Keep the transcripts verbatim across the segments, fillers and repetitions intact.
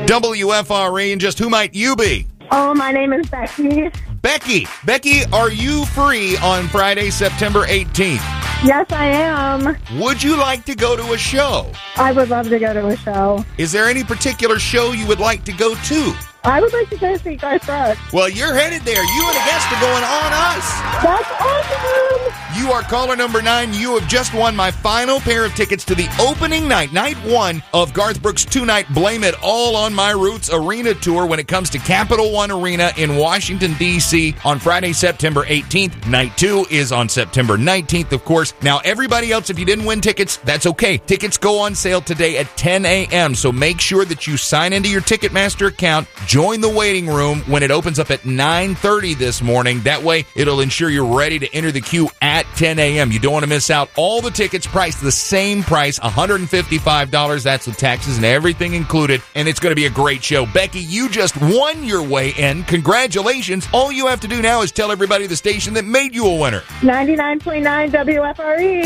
W F R E, and just who might you be? Oh, my name is Becky. Becky. Becky, are you free on Friday, September eighteenth? Yes, I am. Would you like to go to a show? I would love to go to a show. Is there any particular show you would like to go to? I would like to go see Garth Brooks. Well, you're headed there. You and a guest are going on us. That's awesome. You are caller number nine. You have just won my final pair of tickets to the opening night, night one of Garth Brooks' two-night Blame It All on My Roots arena tour when it comes to Capital One Arena in Washington, D C on Friday, September eighteenth. Night two is on September nineteenth, of course. Now, everybody else, if you didn't win tickets, that's okay. Tickets go on sale today at ten a.m., so make sure that you sign into your Ticketmaster account. Join the waiting room when it opens up at nine thirty this morning. That way, it'll ensure you're ready to enter the queue at ten a.m. You don't want to miss out. All the tickets priced the same price, one hundred fifty-five dollars. That's with taxes and everything included, and it's going to be a great show. Becky, you just won your way in. Congratulations. All you have to do now is tell everybody the station that made you a winner. ninety-nine point nine W F R E.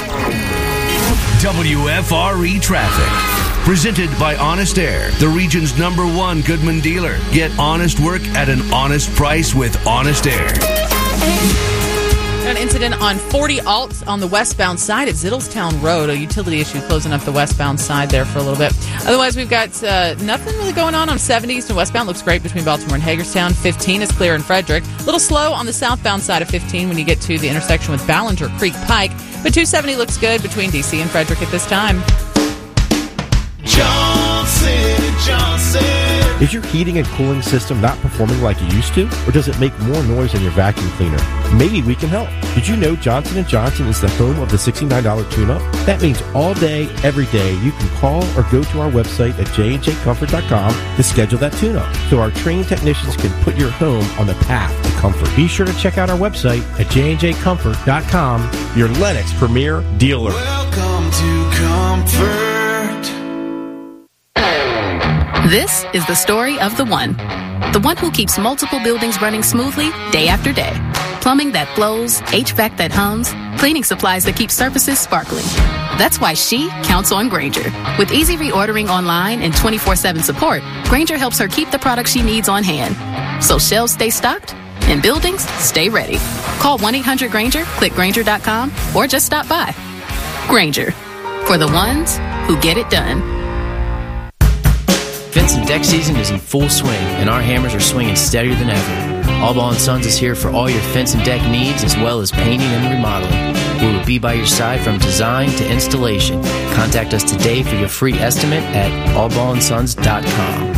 W F R E Traffic. Presented by Honest Air, the region's number one Goodman dealer. Get honest work at an honest price with Honest Air. An incident on forty Alt on the westbound side at Zittlestown Road. A utility issue closing up the westbound side there for a little bit. Otherwise, we've got uh, nothing really going on on seventy east and westbound. Looks great between Baltimore and Hagerstown. fifteen is clear in Frederick. A little slow on the southbound side of fifteen when you get to the intersection with Ballinger Creek Pike. But two seventy looks good between D C and Frederick at this time. Johnson, Johnson. Is your heating and cooling system not performing like it used to? Or does it make more noise than your vacuum cleaner? Maybe we can help. Did you know Johnson and Johnson is the home of the sixty-nine dollars tune-up? That means all day, every day, you can call or go to our website at j and j comfort dot com to schedule that tune-up, so our trained technicians can put your home on the path to comfort. Be sure to check out our website at j and j comfort dot com, your Lennox premier dealer. Welcome to Comfort. This is the story of the one. The one who keeps multiple buildings running smoothly day after day. Plumbing that flows, H V A C that hums, cleaning supplies that keep surfaces sparkling. That's why she counts on Grainger. With easy reordering online and twenty-four seven support, Grainger helps her keep the products she needs on hand. So shelves stay stocked and buildings stay ready. Call one eight hundred Grainger, click Grainger dot com, or just stop by. Grainger, for the ones who get it done. Fence and deck season is in full swing, and our hammers are swinging steadier than ever. Allball and Sons is here for all your fence and deck needs, as well as painting and remodeling. We will be by your side from design to installation. Contact us today for your free estimate at all ball and sons dot com.